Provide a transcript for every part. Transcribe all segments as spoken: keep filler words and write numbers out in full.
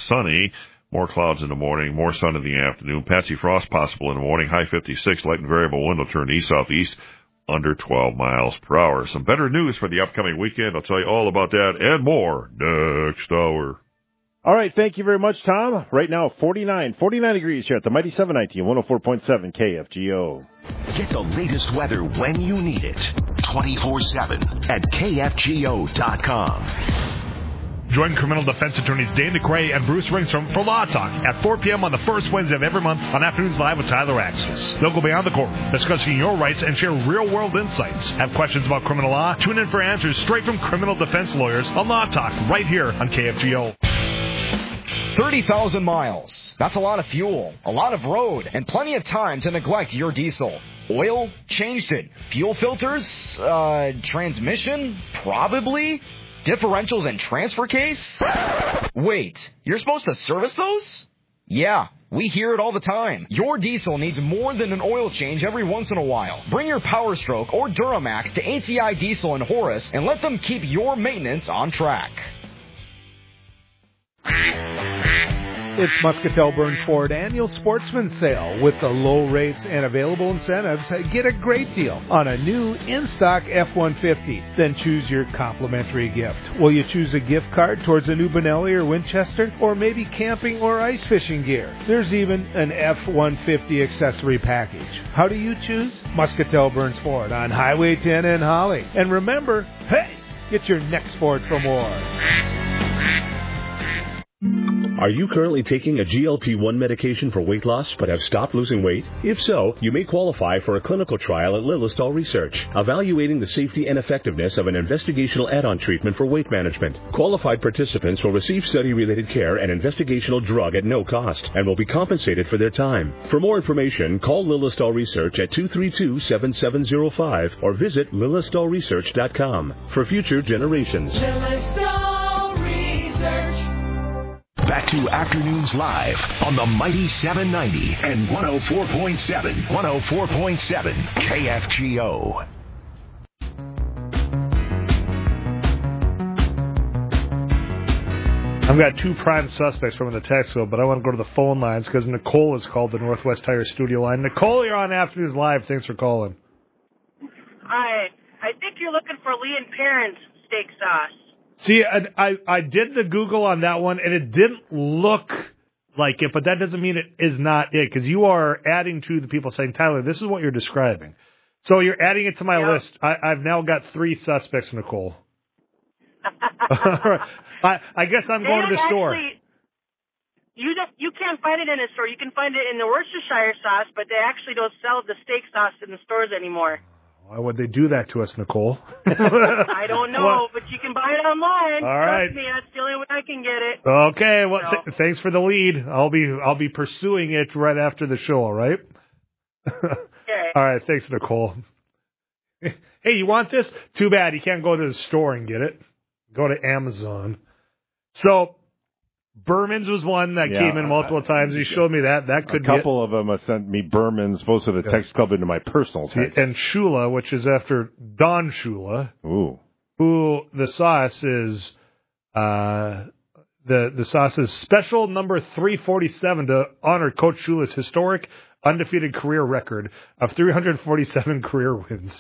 sunny. More clouds in the morning, more sun in the afternoon. Patchy frost possible in the morning. High fifty-six. Light and variable wind will turn east-southeast under twelve miles per hour. Some better news for the upcoming weekend. I'll tell you all about that and more next hour. All right, thank you very much, Tom. Right now, forty-nine, forty-nine degrees here at the Mighty seven ninety and one oh four point seven K F G O. Get the latest weather when you need it. twenty-four seven at K F G O dot com. Join criminal defense attorneys Dane DeCray and Bruce Ringstrom for Law Talk at four p.m. on the first Wednesday of every month on Afternoons Live with Tyler Axis. They'll go beyond the courtroom, discussing your rights and share real-world insights. Have questions about criminal law? Tune in for answers straight from criminal defense lawyers on Law Talk right here on K F G O. thirty thousand miles. That's a lot of fuel, a lot of road, and plenty of time to neglect your diesel. Oil? Changed it. Fuel filters? Uh, transmission? Probably. Differentials and transfer case? Wait, you're supposed to service those? Yeah, we hear it all the time. Your diesel needs more than an oil change every once in a while. Bring your Power Stroke or Duramax to A T I Diesel in Horace and let them keep your maintenance on track. It's Muscatel Burns Ford Annual Sportsman Sale. With the low rates and available incentives, get a great deal on a new in-stock F one fifty. Then choose your complimentary gift. Will you choose a gift card towards a new Benelli or Winchester? Or maybe camping or ice fishing gear? There's even an F one fifty accessory package. How do you choose? Muscatel Burns Ford on Highway ten in Holly. And remember, hey, get your next Ford for more. Are you currently taking a G L P one medication for weight loss but have stopped losing weight? If so, you may qualify for a clinical trial at Lilistol Research, evaluating the safety and effectiveness of an investigational add-on treatment for weight management. Qualified participants will receive study-related care and investigational drug at no cost and will be compensated for their time. For more information, call Lilistol Research at two three two, seven seven zero five or visit lilistol research dot com. For future generations. Lilistol Research. Back to Afternoons Live on the Mighty seven ninety and one oh four point seven, one oh four point seven K F G O. I've got two prime suspects from the text, but I want to go to the phone lines because Nicole has called the Northwest Tire studio line. Nicole, you're on Afternoons Live. Thanks for calling. Hi. I think you're looking for Lee and Perrin's steak sauce. See, I, I I did the Google on that one, and it didn't look like it, but that doesn't mean it is not it, because you are adding to the people saying, Tyler, this is what you're describing. So you're adding it to my yeah. list. I, I've now got three suspects, Nicole. I, I guess I'm they going to the actually, store. You don't, you can't find it in a store. You can find it in the Worcestershire sauce, but they actually don't sell the steak sauce in the stores anymore. Why would they do that to us, Nicole? I don't know, well, but you can buy it online. All right. Trust me, that's the only way I can get it. Okay, well, so. th- thanks for the lead. I'll be I'll be pursuing it right after the show, all right? Okay. All right, thanks, Nicole. Hey, you want this? Too bad you can't go to the store and get it. Go to Amazon. So, Berman's was one that yeah, came in multiple times. You showed me that. That could be a couple get... of them have sent me Berman's, most of the text club into my personal text. And Shula, which is after Don Shula. Ooh. Who the sauce is... Uh, the, the sauce is special number three forty-seven to honor Coach Shula's historic undefeated career record of three hundred forty-seven career wins.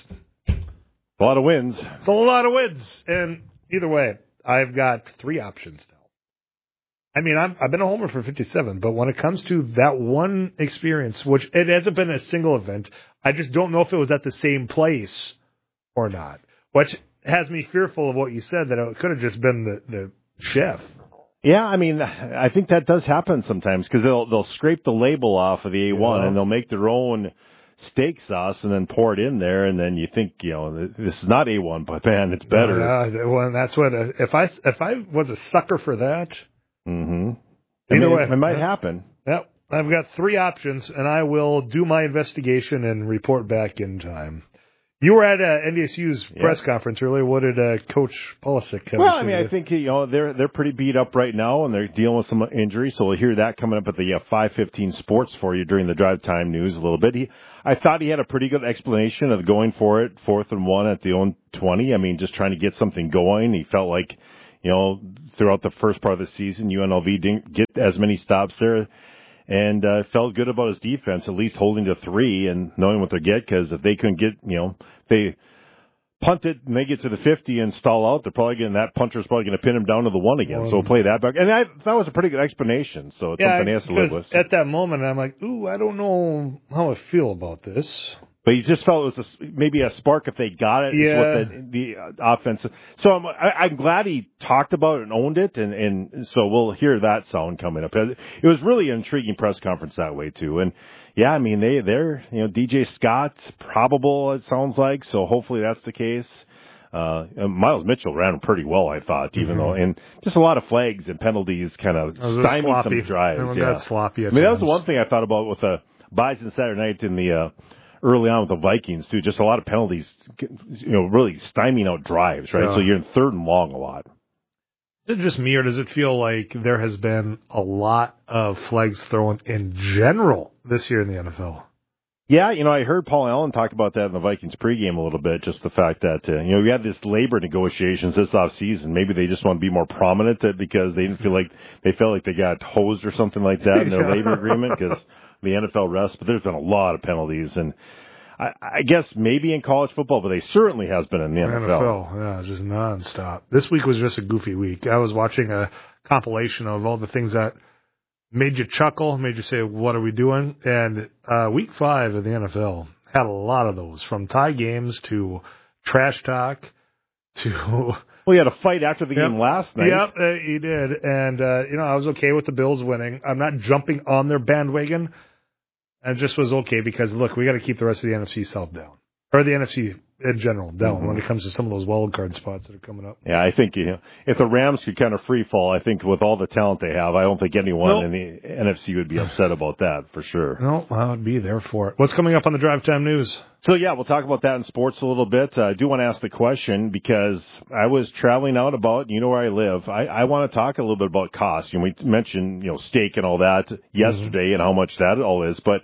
A lot of wins. It's a lot of wins. And either way, I've got three options now. I mean, I'm, I've been a homer for fifty-seven, but when it comes to that one experience, which it hasn't been a single event, I just don't know if it was at the same place or not, which has me fearful of what you said, that it could have just been the, the chef. Yeah, I mean, I think that does happen sometimes because they'll they'll scrape the label off of the A one yeah. and they'll make their own steak sauce and then pour it in there, and then you think, you know, this is not A one, but man, it's better. Yeah, well, that's what if I if I was a sucker for that. Mm-hmm. Either I mean, way, it might happen. Yep, I've got three options, and I will do my investigation and report back in time. You were at uh, N D S U's yep. press conference earlier. What did uh, Coach Pulisic have Well, to say? I mean, I think you know they're they're pretty beat up right now, and they're dealing with some injuries. So we'll hear that coming up at the uh, five fifteen Sports for you during the drive time news a little bit. He, I thought he had a pretty good explanation of going for it, fourth and one at the own twenty. I mean, just trying to get something going. He felt like, you know, throughout the first part of the season. U N L V didn't get as many stops there, and uh, felt good about his defense, at least holding to three and knowing what they get, because if they couldn't get, you know, they punt it and they get to the fifty and stall out, they're probably getting that punter's probably going to pin him down to the one again. Um, so we'll play that back. And that, that was a pretty good explanation. So it's yeah, something he has to live with. At that moment, I'm like, ooh, I don't know how I feel about this. But you just felt it was a, maybe a spark if they got it. Yeah. With the, the offense. So I'm, I, I'm glad he talked about it and owned it, and, and so we'll hear that sound coming up. It was really an intriguing press conference that way too. And yeah, I mean they they're you know D J Scott probable, it sounds like. So hopefully that's the case. Uh, Miles Mitchell ran pretty well, I thought, even mm-hmm. though, and just a lot of flags and penalties kind of stymied some drives. Yeah, sloppy. I mean that was the one thing I thought about with the Bison Saturday night in the. Uh, Early on with the Vikings, too, just a lot of penalties, you know, really stymieing out drives, right? Yeah. So you're in third and long a lot. Is it just me, or does it feel like there has been a lot of flags thrown in general this year in the N F L? Yeah, you know, I heard Paul Allen talk about that in the Vikings pregame a little bit, just the fact that, uh, you know, we had this labor negotiations this offseason. Maybe they just want to be more prominent because they didn't feel like they felt like they got hosed or something like that in their yeah. labor agreement because the N F L refs, but there's been a lot of penalties, and I, I guess maybe in college football, but they certainly has been in the N F L. N F L, yeah, just nonstop. This week was just a goofy week. I was watching a compilation of all the things that made you chuckle, made you say, what are we doing? And uh, week five of the N F L had a lot of those, from tie games to trash talk to... Well, he had a fight after the yep. game last night. Yep, uh, he did. And, uh, you know, I was okay with the Bills winning. I'm not jumping on their bandwagon. I just was okay because, look, we got to keep the rest of the N F C South down. Or the N F C in general down mm-hmm. when it comes to some of those wild card spots that are coming up. Yeah, I think you know, if the Rams could kind of free fall, I think with all the talent they have, I don't think anyone nope. in the N F C would be upset about that for sure. No, I would be there for it. What's coming up on the Drive Time News? So, yeah, we'll talk about that in sports a little bit. Uh, I do want to ask the question because I was traveling out about, you know where I live. I, I want to talk a little bit about cost. You know, we mentioned, you know, steak and all that yesterday mm-hmm. and how much that all is, but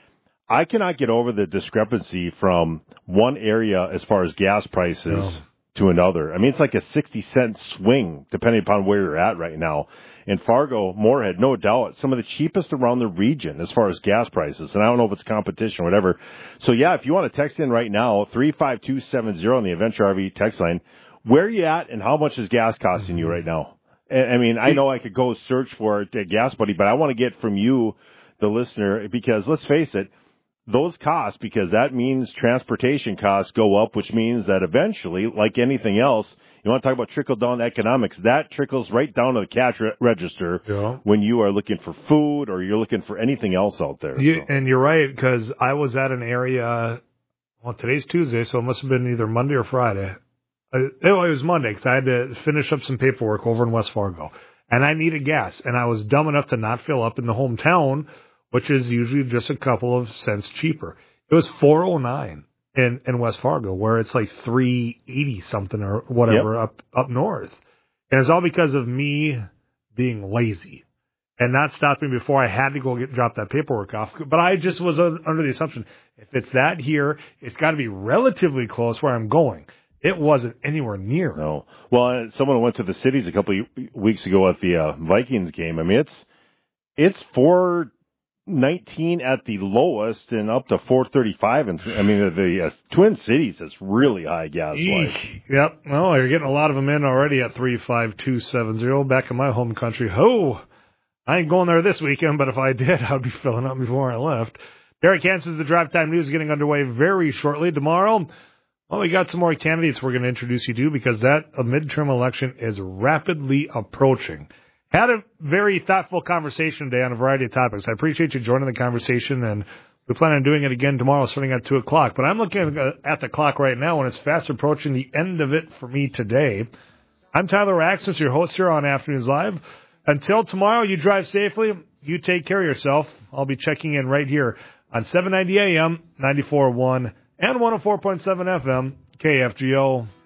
I cannot get over the discrepancy from one area as far as gas prices no. to another. I mean, it's like a sixty cent swing depending upon where you're at right now. In Fargo, Moorhead, no doubt, some of the cheapest around the region as far as gas prices. And I don't know if it's competition or whatever. So, yeah, if you want to text in right now, three five two seven zero on the Adventure R V text line, where are you at and how much is gas costing mm-hmm. you right now? I mean, I know I could go search for it at Gas Buddy, but I want to get from you, the listener, because let's face it, those costs, because that means transportation costs go up, which means that eventually, like anything else, you want to talk about trickle-down economics, that trickles right down to the cash re- register yeah. when you are looking for food or you're looking for anything else out there. You, so. And you're right, because I was at an area, well, today's Tuesday, so it must have been either Monday or Friday. Uh, it was Monday, because I had to finish up some paperwork over in West Fargo, and I needed gas, and I was dumb enough to not fill up in the hometown, which is usually just a couple of cents cheaper. It was four oh nine in, in West Fargo, where it's like three eighty something or whatever yep. up up north. And it's all because of me being lazy and not stopping before I had to go get drop that paperwork off. But I just was under the assumption, if it's that here, it's got to be relatively close where I'm going. It wasn't anywhere near. No. Well, someone went to the cities a couple of weeks ago at the uh, Vikings game. I mean, it's it's four nineteen at the lowest and up to four thirty-five. And I mean, the, the uh, Twin Cities is really high gas wise. Yep. Well, you're getting a lot of them in already at three five two seven zero. Back in my home country. Oh, I ain't going there this weekend, but if I did, I'd be filling up before I left. Derek Hansen's The Drive Time News getting underway very shortly. Tomorrow, well, we got some more candidates we're going to introduce you to because that a midterm election is rapidly approaching. Had a very thoughtful conversation today on a variety of topics. I appreciate you joining the conversation, and we plan on doing it again tomorrow starting at two o'clock. But I'm looking at the clock right now, and it's fast approaching the end of it for me today. I'm Tyler Axis, your host here on Afternoons Live. Until tomorrow, you drive safely. You take care of yourself. I'll be checking in right here on seven ninety A M, ninety-four point one, and one oh four point seven F M, K F G O.